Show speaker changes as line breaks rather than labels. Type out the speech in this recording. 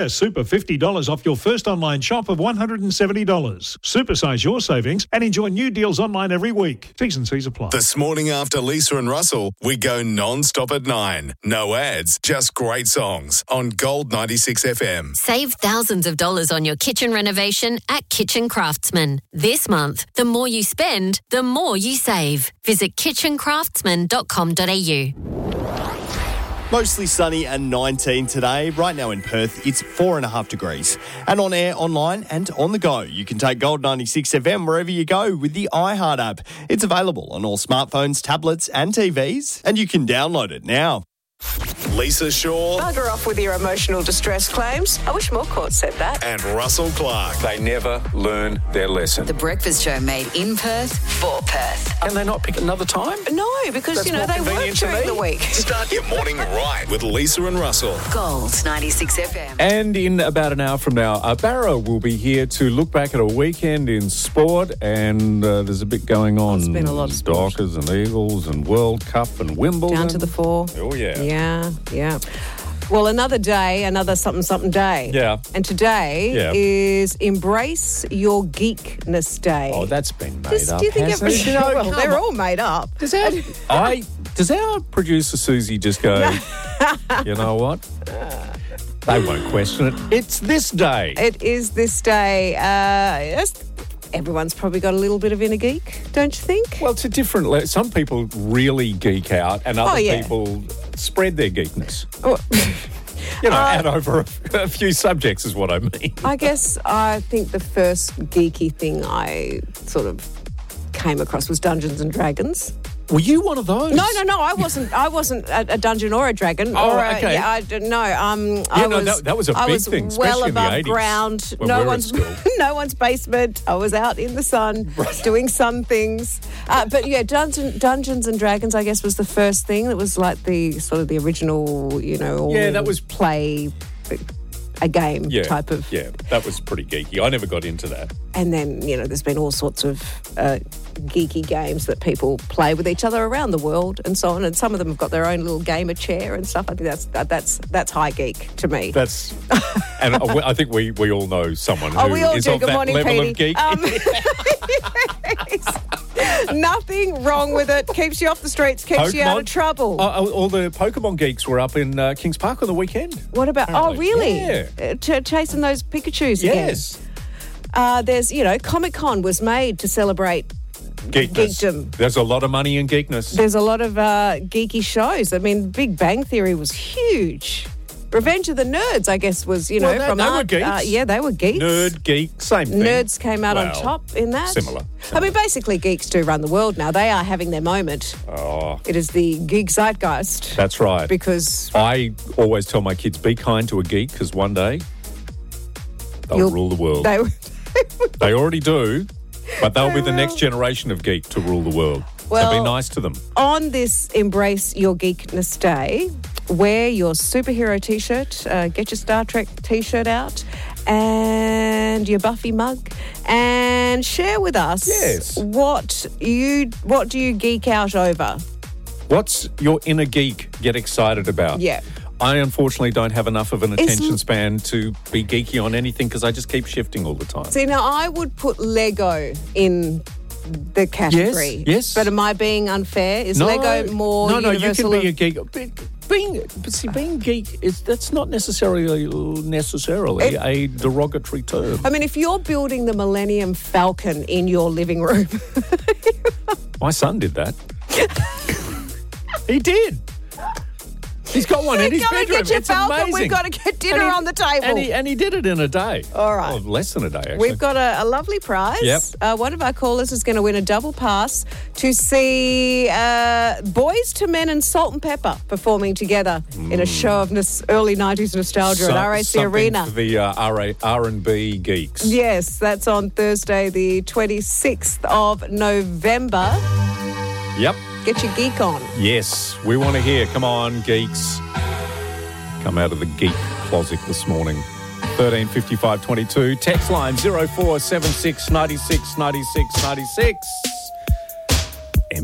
A super $50 off your first online shop of $170. Supersize your savings and enjoy new deals online every week. T's and C's apply.
This morning after Lisa and Russell, we go non-stop at 9. No ads, just great songs on Gold 96 FM.
Save thousands of dollars on your kitchen renovation at Kitchen Craftsman. This month, the more you spend, the more you save. Visit kitchencraftsman.com.au.
Mostly sunny and 19 today. Right now in Perth, it's 4.5 degrees. And on air, online and on the go, you can take Gold 96 FM wherever you go with the iHeart app. It's available on all smartphones, tablets and TVs, and you can download it now.
Lisa Shaw.
Bugger off with your emotional distress claims. I wish more courts said that.
And Russell Clark.
They never learn their lesson.
The Breakfast Show made in Perth for Perth.
Can they not pick another time?
No, because, they work during the week.
Start your morning right with Lisa and Russell.
Gold 96 FM.
And in about an hour from now, Barrow will be here to look back at a weekend in sport, and there's a bit going on.
There's been a lot of sport.
Dockers and Eagles and World Cup and Wimbledon.
Down to the 4.
Oh, yeah.
Yeah. Well, another day, another something day.
Yeah.
And today is Embrace Your Geekness Day.
Oh, that's been made up.
Do you think
hasn't it?
well, they're all made up.
Does our producer Susie just go, you know what? They won't question it. It's this day.
It is this day. Everyone's probably got a little bit of inner geek, don't you think?
Well, it's a different level. Some people really geek out and other people spread their geekness. And over a few subjects is what I mean.
I think the first geeky thing I sort of came across was Dungeons and Dragons.
Were you one of those?
No, I wasn't. I wasn't a dungeon or a dragon.
Oh,
okay.
That was a big thing,
well
especially in the
above
80s,
ground.
when we were at school.
No one's basement. I was out in the sun doing sun things. But yeah, Dungeons and Dragons, I guess, was the first thing that was like the sort of the original,
that was
play a game type of.
Yeah, that was pretty geeky. I never got into that.
And then, there's been all sorts of geeky games that people play with each other around the world and so on. And some of them have got their own little gamer chair and stuff. I think that's high geek to me.
That's, and I think we all know someone who
we all
is
do.
of
Good
that
morning,
level
Petey.
of geek.
Nothing wrong with it. Keeps you off the streets, keeps you out of trouble.
All the Pokemon geeks were up in Kings Park on the weekend.
What about?
Apparently.
Oh, really?
Yeah.
Chasing those Pikachus again.
Yes.
There's, Comic-Con was made to celebrate geekdom.
There's a lot of money in geekness.
There's a lot of geeky shows. I mean, Big Bang Theory was huge. Revenge of the Nerds, I guess, was, from
they were geeks.
They were geeks.
Nerd, geek, same thing.
Nerds came out on top in that.
Similar.
I mean, basically, geeks do run the world now. They are having their moment.
Oh.
It is the geek zeitgeist.
That's right.
Because
I always tell my kids, be kind to a geek, because one day they'll rule the world. They already do, but they'll be the next generation of geek to rule the world.
Well,
so be nice to them.
On this Embrace Your Geekness Day, wear your superhero T-shirt, get your Star Trek T-shirt out and your Buffy mug and share with us what do you geek out over?
What's your inner geek get excited about?
Yeah.
I unfortunately don't have enough of an attention span to be geeky on anything because I just keep shifting all the time.
See, now I would put Lego in the category.
Yes.
But am I being unfair? Is Lego more
No,
universal?
you can be a geek. Being geek that's not necessarily a derogatory term.
I mean, if you're building the Millennium Falcon in your living room.
My son did that. He did. He's got one in his bedroom.
Get your
it's
Falcon.
amazing.
We've got to get dinner on the table.
And he did it in a day.
All right.
Oh, less than a day, actually.
We've got a lovely prize.
Yep.
One of our callers is going to win a double pass to see Boys to Men and Salt and Pepper performing together in a show of early 90s nostalgia at RAC Arena.
For the R&B geeks.
Yes, that's on Thursday, the 26th of November.
Yep.
Get your geek on.
Yes, we want to hear. Come on, geeks. Come out of the geek closet this morning. 135522. Text line 0476 96 96 96.